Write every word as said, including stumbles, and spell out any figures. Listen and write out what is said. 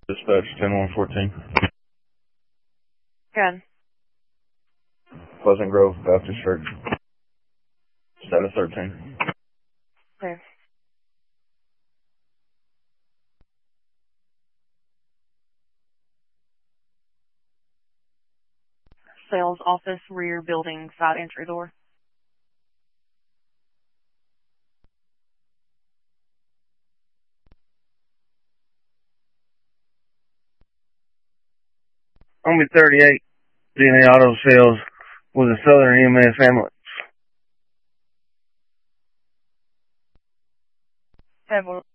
Dispatch ten one fourteen. Good. Pleasant Grove Baptist Church. Status thirteen. Okay. Sales office, rear building, side entry door. Only thirty-eight D N A Auto Sales with a Southern E M S ambulance. February.